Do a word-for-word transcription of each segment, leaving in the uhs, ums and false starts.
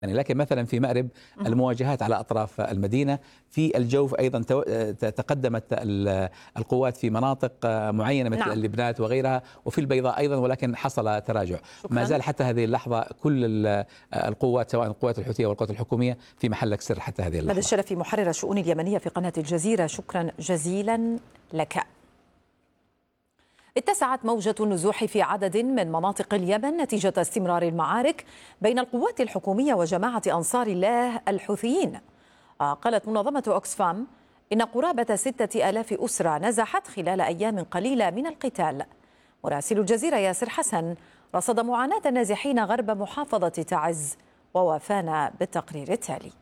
يعني لكن مثلا في مأرب المواجهات على أطراف المدينة، في الجوف أيضا تقدمت القوات في مناطق معينة مثل نعم. اللبنات وغيرها، وفي البيضاء أيضا، ولكن حصل تراجع. شكرا. ما زال حتى هذه اللحظة كل القوات سواء القوات الحوثية والقوات الحكومية في محلك سر حتى هذه اللحظة. هذا الشرفي محرر الشؤون اليمنية في قناة الجزيرة، شكرا جزيلا لك. اتسعت موجة النزوح في عدد من مناطق اليمن نتيجة استمرار المعارك بين القوات الحكومية وجماعة أنصار الله الحوثيين. قالت منظمة أوكسفام إن قرابة ستة آلاف أسرة نزحت خلال أيام قليلة من القتال. مراسل الجزيرة ياسر حسن رصد معاناة النازحين غرب محافظة تعز ووافانا بالتقرير التالي.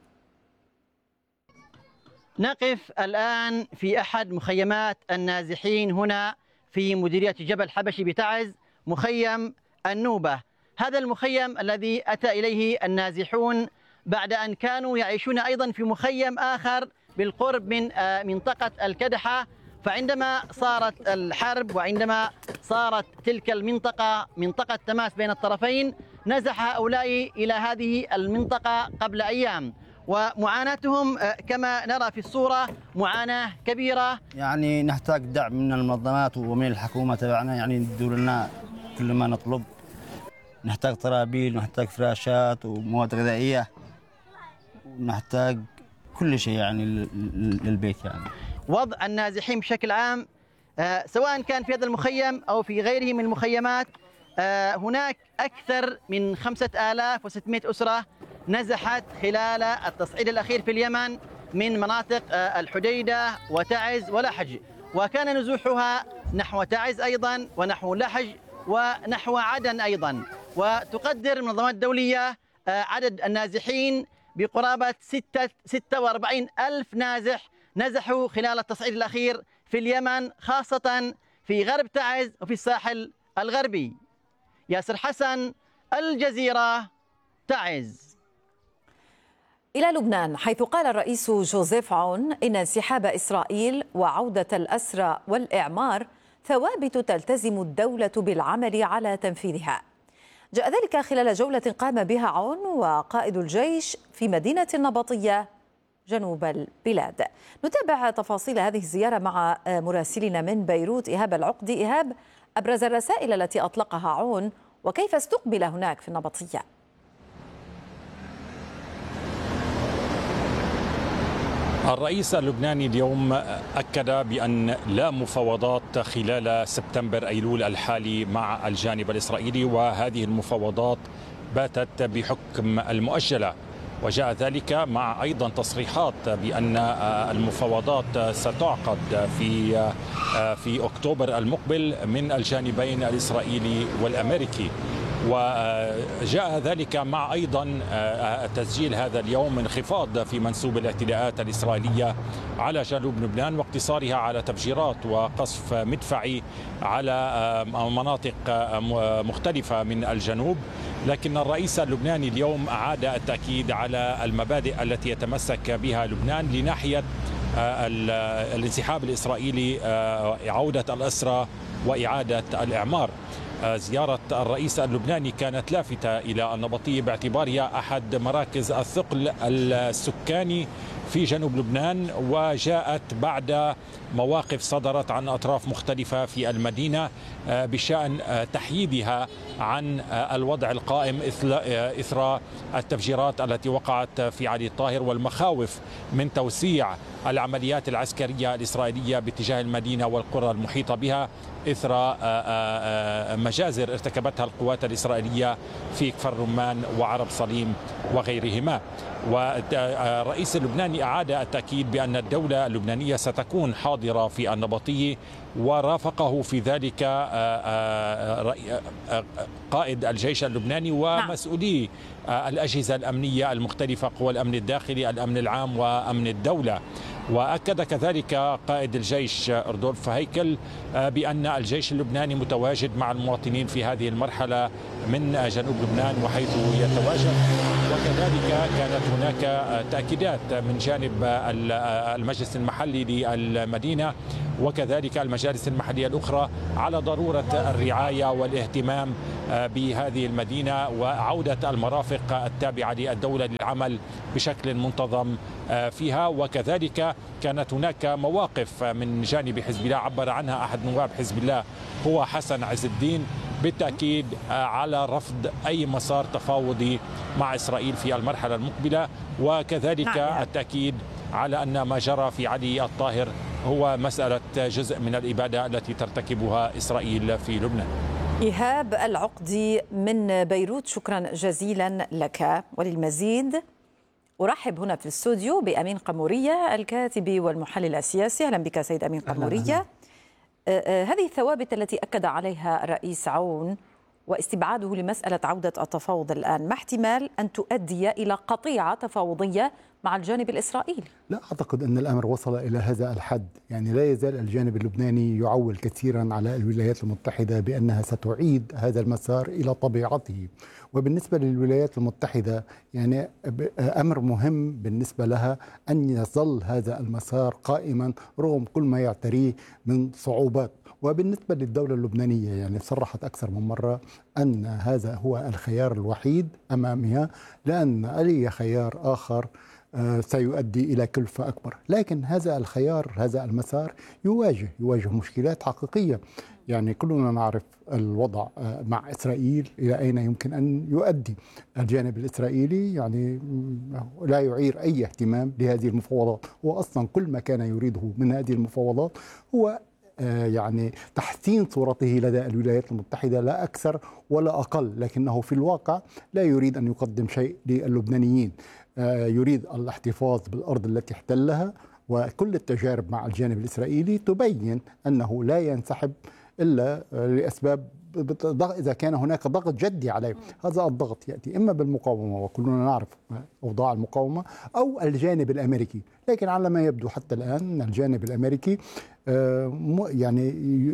نقف الآن في أحد مخيمات النازحين هنا في مديرية جبل حبشي بتعز، مخيم النوبة. هذا المخيم الذي أتى إليه النازحون بعد أن كانوا يعيشون أيضا في مخيم آخر بالقرب من منطقة الكدحة، فعندما صارت الحرب وعندما صارت تلك المنطقة منطقة تماس بين الطرفين نزح هؤلاء إلى هذه المنطقة قبل أيام، ومعاناتهم كما نرى في الصورة معاناة كبيرة. يعني نحتاج دعم من المنظمات ومن الحكومة تبعنا، يعني يدوا لنا كل ما نطلب. نحتاج طرابيل، ونحتاج فراشات ومواد غذائية، ونحتاج كل شيء يعني للبيت. يعني وضع النازحين بشكل عام سواء كان في هذا المخيم أو في غيره من المخيمات، هناك أكثر من خمسة آلاف وستمائة أسرة نزحت خلال التصعيد الأخير في اليمن من مناطق الحديدة وتعز ولحج، وكان نزوحها نحو تعز أيضا ونحو لحج ونحو عدن أيضا. وتقدر المنظمات الدولية عدد النازحين بقرابة ستة وأربعين ألف نازح نزحوا خلال التصعيد الأخير في اليمن، خاصة في غرب تعز وفي الساحل الغربي. ياسر حسن، الجزيرة، تعز. إلى لبنان، حيث قال الرئيس جوزيف عون إن انسحاب إسرائيل وعودة الأسرى والإعمار ثوابت تلتزم الدولة بالعمل على تنفيذها. جاء ذلك خلال جولة قام بها عون وقائد الجيش في مدينة النبطية جنوب البلاد. نتابع تفاصيل هذه الزيارة مع مراسلنا من بيروت إيهاب العقدي. إيهاب، أبرز الرسائل التي أطلقها عون وكيف استقبل هناك في النبطية؟ الرئيس اللبناني اليوم أكد بأن لا مفاوضات خلال سبتمبر أيلول الحالي مع الجانب الإسرائيلي، وهذه المفاوضات باتت بحكم المؤجلة. وجاء ذلك مع أيضا تصريحات بأن المفاوضات ستعقد في في أكتوبر المقبل من الجانبين الإسرائيلي والأمريكي. وجاء ذلك مع أيضا تسجيل هذا اليوم انخفاض في منسوب الاعتداءات الإسرائيلية على جنوب لبنان واقتصارها على تفجيرات وقصف مدفعي على مناطق مختلفة من الجنوب. لكن الرئيس اللبناني اليوم أعاد التأكيد على المبادئ التي يتمسك بها لبنان لناحية الانسحاب الإسرائيلي، عودة الأسرى وإعادة الإعمار. زيارة الرئيس اللبناني كانت لافتة إلى النبطية باعتبارها أحد مراكز الثقل السكاني في جنوب لبنان، وجاءت بعد مواقف صدرت عن أطراف مختلفة في المدينة بشأن تحييدها عن الوضع القائم إثر التفجيرات التي وقعت في علي الطاهر والمخاوف من توسيع العمليات العسكرية الإسرائيلية باتجاه المدينة والقرى المحيطة بها إثر مجازر ارتكبتها القوات الإسرائيلية في كفر رمان وعرب صليم وغيرهما. والرئيس اللبناني أعاد التأكيد بأن الدولة اللبنانية ستكون حاضرة في النبطية، ورافقه في ذلك قائد الجيش اللبناني ومسؤولي الأجهزة الأمنية المختلفة، قوى الأمن الداخلي، الأمن العام وأمن الدولة. وأكد كذلك قائد الجيش رودولف هيكل بأن الجيش اللبناني متواجد مع المواطنين في هذه المرحلة من جنوب لبنان وحيث يتواجد. وكذلك كانت هناك تأكيدات من جانب المجلس المحلي للمدينة وكذلك المجالس المحلية الأخرى على ضرورة الرعاية والاهتمام بهذه المدينة وعودة المرافق التابعة للدولة للعمل بشكل منتظم فيها. وكذلك كانت هناك مواقف من جانب حزب الله عبر عنها أحد نواب حزب الله هو حسن عز الدين بالتأكيد على رفض أي مسار تفاوضي مع إسرائيل في المرحلة المقبلة، وكذلك نعم. التأكيد على أن ما جرى في علي الطاهر هو مسألة جزء من الإبادة التي ترتكبها إسرائيل في لبنان. إيهاب العقدي من بيروت، شكرا جزيلا لك. وللمزيد أرحب هنا في الاستوديو بأمين قمورية الكاتب والمحلل السياسي. أهلا بك سيد أمين قمورية. هذه الثوابت التي أكد عليها الرئيس عون واستبعاده لمسألة عودة التفاوض الآن، ما احتمال أن تؤدي إلى قطيعة تفاوضية مع الجانب الإسرائيلي؟ لا أعتقد أن الأمر وصل إلى هذا الحد. يعني لا يزال الجانب اللبناني يعول كثيرا على الولايات المتحدة بأنها ستعيد هذا المسار إلى طبيعته. وبالنسبة للولايات المتحدة يعني أمر مهم بالنسبة لها أن يظل هذا المسار قائما رغم كل ما يعتريه من صعوبات. وبالنسبة للدولة اللبنانية يعني صرحت أكثر من مرة أن هذا هو الخيار الوحيد أمامها، لأن أي خيار آخر سيؤدي إلى كلفة أكبر. لكن هذا الخيار هذا المسار يواجه يواجه مشكلات حقيقية. يعني كلنا نعرف الوضع مع إسرائيل إلى أين يمكن أن يؤدي. الجانب الإسرائيلي يعني لا يعير أي اهتمام لهذه المفاوضات، وأصلا كل ما كان يريده من هذه المفاوضات هو يعني تحسين صورته لدى الولايات المتحدة لا أكثر ولا أقل، لكنه في الواقع لا يريد أن يقدم شيء للبنانيين. يريد الاحتفاظ بالأرض التي احتلها، وكل التجارب مع الجانب الإسرائيلي تبين أنه لا ينسحب إلا لأسباب إذا كان هناك ضغط جدي عليه. هذا الضغط يأتي إما بالمقاومة، وكلنا نعرف أوضاع المقاومة، أو الجانب الأمريكي. لكن على ما يبدو حتى الآن الجانب الأمريكي يعني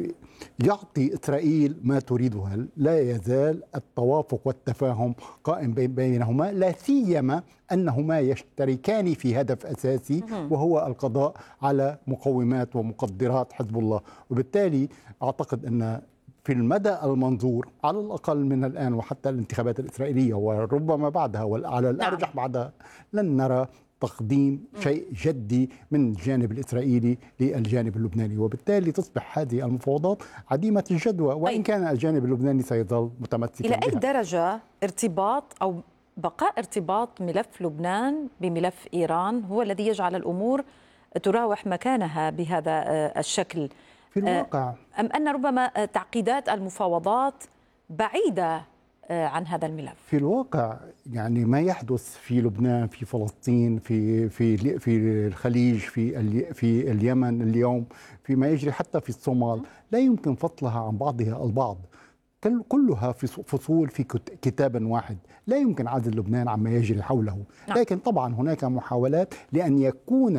يعطي إسرائيل ما تريدها. لا يزال التوافق والتفاهم قائم بينهما، لا سيما أنهما يشتركان في هدف أساسي وهو القضاء على مقومات ومقدرات حزب الله. وبالتالي أعتقد أن في المدى المنظور على الأقل من الآن وحتى الانتخابات الإسرائيلية وربما بعدها وعلى الأرجح بعدها لن نرى تقديم شيء جدي من الجانب الإسرائيلي للجانب اللبناني، وبالتالي تصبح هذه المفاوضات عديمة الجدوى، وإن كان الجانب اللبناني سيظل متمسكا إلى أي بها. درجة ارتباط أو بقاء ارتباط ملف لبنان بملف إيران هو الذي يجعل الأمور تراوح مكانها بهذا الشكل في الواقع، أم أن ربما تعقيدات المفاوضات بعيدة عن هذا الملف؟ في الواقع يعني ما يحدث في لبنان، في فلسطين، في في في الخليج، في في اليمن اليوم، فيما يجري حتى في الصومال، لا يمكن فصلها عن بعضها البعض. كلها في فصول في كتاب واحد، لا يمكن عزل لبنان عما يجري حوله. لكن طبعا هناك محاولات لأن يكون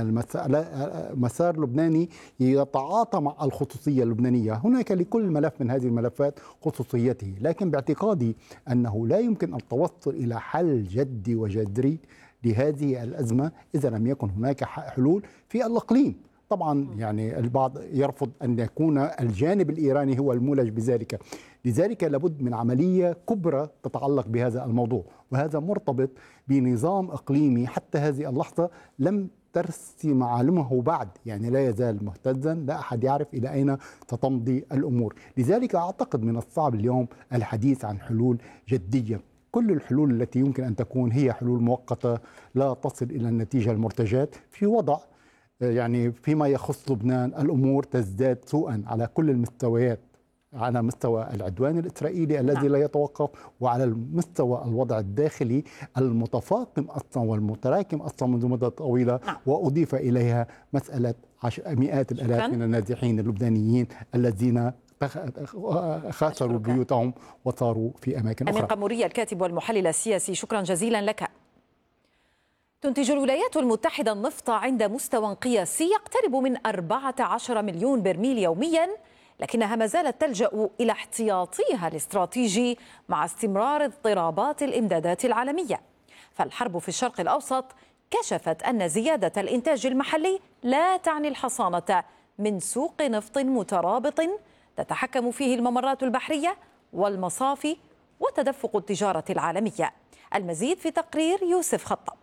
المسار اللبناني يتعاطى مع الخصوصية اللبنانية. هناك لكل ملف من هذه الملفات خصوصيته، لكن باعتقادي أنه لا يمكن أن توصل إلى حل جدي وجذري لهذه الأزمة إذا لم يكن هناك حلول في الإقليم. طبعا يعني البعض يرفض أن يكون الجانب الإيراني هو المولج بذلك، لذلك لابد من عملية كبرى تتعلق بهذا الموضوع، وهذا مرتبط بنظام إقليمي حتى هذه اللحظة لم ترسي معالمه بعد، يعني لا يزال مهتزا، لا أحد يعرف إلى أين ستمضي الأمور. لذلك أعتقد من الصعب اليوم الحديث عن حلول جدية. كل الحلول التي يمكن أن تكون هي حلول مؤقتة لا تصل إلى النتيجة المرتجاة في وضع يعني فيما يخص لبنان الأمور تزداد سوءا على كل المستويات، على مستوى العدوان الإسرائيلي الذي نعم. لا يتوقف، وعلى المستوى الوضع الداخلي المتفاقم أصلا والمتراكم أصلا منذ مدة طويلة نعم. وأضيف إليها مسألة مئات الآلاف من النازحين اللبنانيين الذين خسروا بيوتهم وصاروا في أماكن أخرى. أمين قمورية الكاتب والمحلل السياسي، شكرا جزيلا لك. تنتج الولايات المتحدة النفط عند مستوى قياسي يقترب من أربعة عشر مليون برميل يوميا، لكنها ما زالت تلجأ إلى احتياطيها الاستراتيجي مع استمرار اضطرابات الإمدادات العالمية. فالحرب في الشرق الأوسط كشفت أن زيادة الإنتاج المحلي لا تعني الحصانة من سوق نفط مترابط تتحكم فيه الممرات البحرية والمصافي وتدفق التجارة العالمية. المزيد في تقرير يوسف خطاب.